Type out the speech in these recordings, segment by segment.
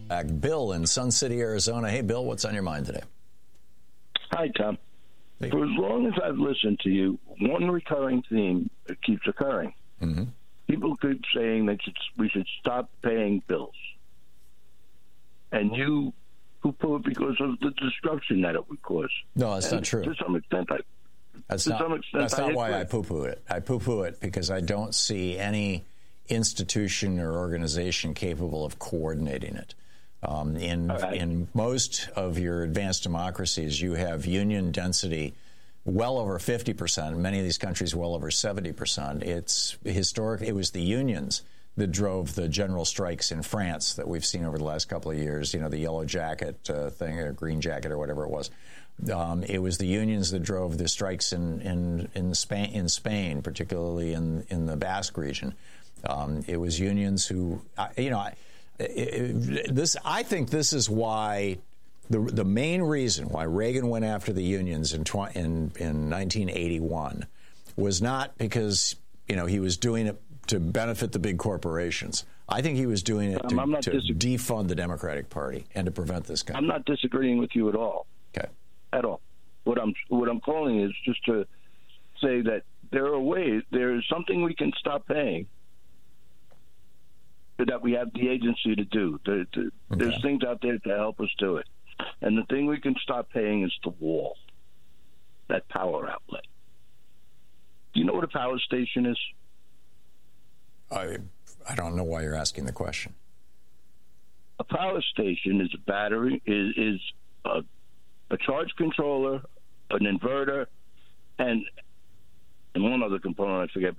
Bill in Sun City, Arizona. Hey, Bill, what's on your mind today? Hi, Tom. For as long as I've listened to you, one recurring theme keeps occurring. Mm-hmm. People keep saying that we should stop paying bills. And you poo-poo it because of the destruction that it would cause. No, that's not true. To some extent, that's not why I poo-poo it. I poo-poo it because I don't see any institution or organization capable of coordinating it. In most of your advanced democracies, you have union density well over 50%. In many of these countries, well over 70%. It's historic. It was the unions that drove the general strikes in France that we've seen over the last couple of years. You know, the yellow jacket thing, or green jacket, or whatever it was. It was the unions that drove the strikes in Spain, particularly in the Basque region. It was unions who, I think this is why the main reason why Reagan went after the unions in 1981 was not because he was doing it to benefit the big corporations. I think he was doing it to defund the Democratic Party and to prevent this kind. I'm not disagreeing with you at all. Okay. At all. What I'm calling is just to say that there are ways. There is something we can stop paying that we have the agency to do. There's things out there to help us do it. And the thing we can stop paying is the wall, that power outlet. Do you know what a power station is? I don't know why you're asking the question. A power station is a battery, is a charge controller, an inverter, and one other component I forget.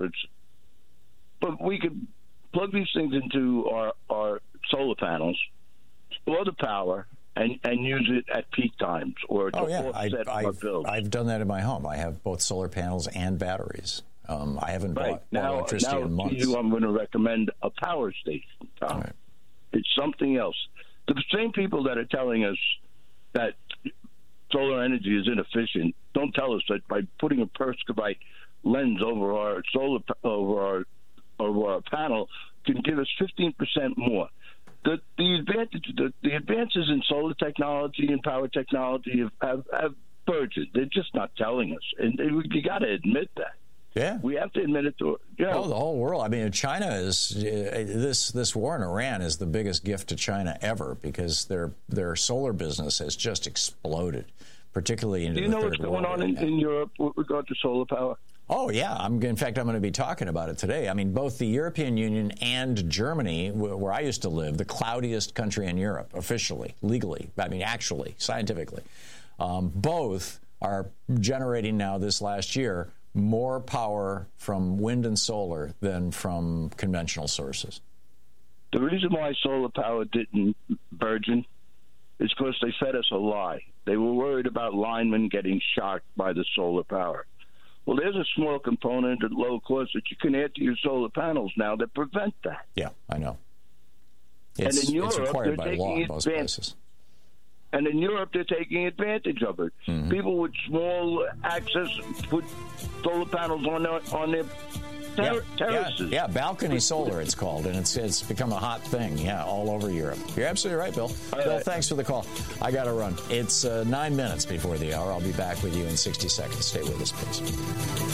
But we could plug these things into our solar panels, store the power, and use it at peak times or to offset our bills. I've done that in my home. I have both solar panels and batteries. I haven't bought electricity in months. Now, I'm going to recommend a power station, Tom. Right. It's something else. The same people that are telling us that solar energy is inefficient don't tell us that by putting a perovskite lens over our over our panel can give us 15% more. The advances in solar technology and power technology have burgeoned. They're just not telling us, and you got to admit that. Yeah, we have to admit it to. Oh, the whole world. I mean, China is this war in Iran is the biggest gift to China ever because their solar business has just exploded, particularly into the third world. Do you know what's going on in Europe with regard to solar power? Oh, yeah. In fact, I'm going to be talking about it today. I mean, both the European Union and Germany, where I used to live, the cloudiest country in Europe, officially, legally, actually, scientifically, both are generating now this last year more power from wind and solar than from conventional sources. The reason why solar power didn't burgeon is because they fed us a lie. They were worried about linemen getting shocked by the solar power. Well, there's a small component at low cost that you can add to your solar panels now that prevent that. Yeah, I know. It's required by law in most places. And in Europe, they're taking advantage of it. Mm-hmm. People with small access put solar panels on their terraces. Yeah, balcony solar it's called, and it's become a hot thing, all over Europe. You're absolutely right, Bill. Bill, thanks for the call. I got to run. It's 9 minutes before the hour. I'll be back with you in 60 seconds. Stay with us, please.